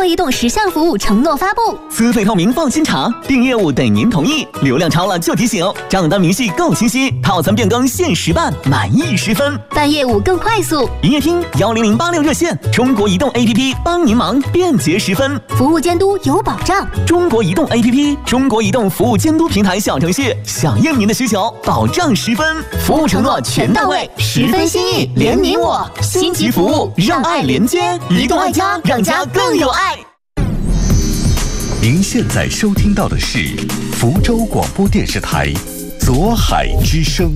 移动10项服务承诺发布。 资费透明放心查，订业务等您同意。流量超了就提醒，账单明细够清晰，套餐变更限时办，满意10分。 办业务更快速。 营业厅10086热线，中国移动 APP 帮您忙，便捷10分。 服务监督有保障。 中国移动 APP， 中国移动服务监督平台小程序，响应您的需求，保障10分。服务承诺全到位，10分心意，连你我。星级服务，让爱连接，移动爱家，让家更有爱。 您现在收听到的是福州广播电视台左海之声。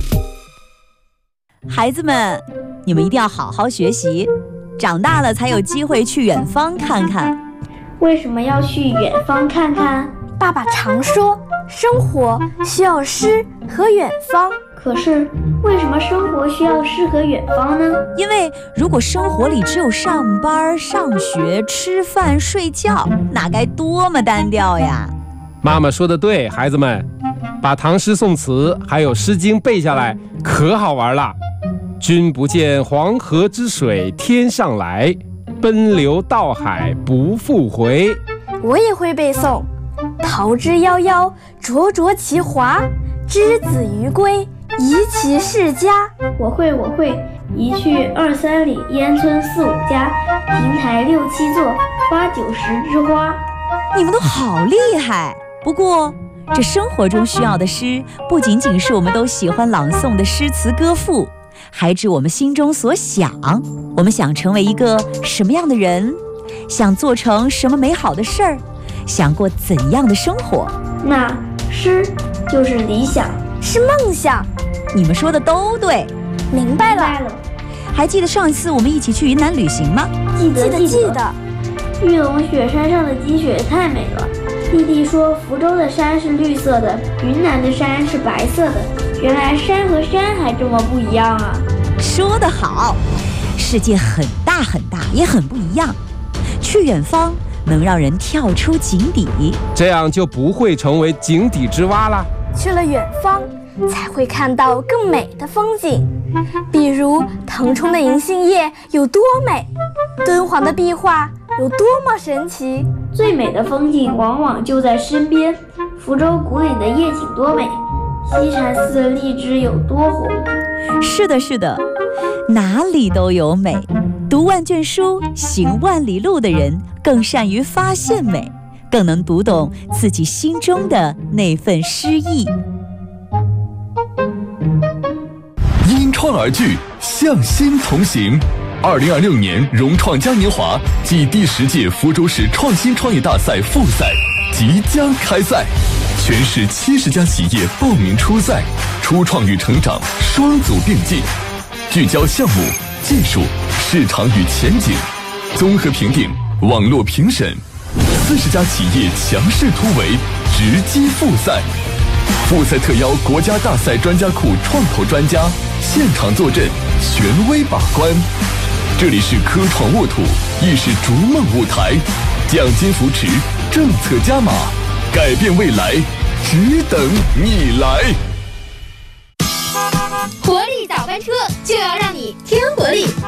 孩子们，你们一定要好好学习，长大了才有机会去远方看看。 为什么要去远方看看？ 爸爸常说，生活需要诗和远方。 可是，为什么生活需要诗和远方呢？ 因为如果生活里只有上班、上学、吃饭、睡觉，那该多么单调呀！ 妈妈说的对，孩子们，把唐诗宋词还有诗经背下来，可好玩了。君不见黄河之水天上来，奔流到海不复回。 我也会背诵：桃之夭夭，灼灼其华，之子于归，宜其室家。 我会，一去2、3里，烟村4、5家，亭台6、7座，8、9、10枝花。 你们都好厉害！不过，这生活中需要的诗，不仅仅是我们都喜欢朗诵的诗词歌赋，还指我们心中所想。我们想成为一个什么样的人？想做成什么美好的事儿？想过怎样的生活？ 那诗就是理想， 是梦想。 你们说的都对， 明白了。 还记得上一次我们一起去云南旅行吗？ 记得。 玉龙雪山上的积雪太美了。弟弟说福州的山是绿色的，云南的山是白色的。原来山和山还这么不一样啊！ 说得好，世界很大很大，也很不一样。去远方能让人跳出井底， 这样就不会成为井底之蛙了。 去了远方，才会看到更美的风景，比如腾冲的银杏叶有多美，敦煌的壁画有多么神奇。 最美的风景往往就在身边。福州古岭的夜景多美，西禅寺的荔枝有多红。 是的，哪里都有美。读万卷书，行万里路的人，更善于发现美，更能读懂自己心中的那份诗意。 因创而聚，向心同行。2026年融创嘉年华暨第10届福州市创新创业大赛复赛即将开赛，全市70家企业报名出赛，初创与成长双组并进，聚焦项目、技术、市场与前景，综合评定，网络评审，40家企业强势突围，直击复赛。复赛特邀国家大赛专家库创投专家现场坐镇，权威把关。这里是科创沃土，亦是逐梦舞台，奖金扶持，政策加码，改变未来，只等你来。 活力早班车就要让你添活力。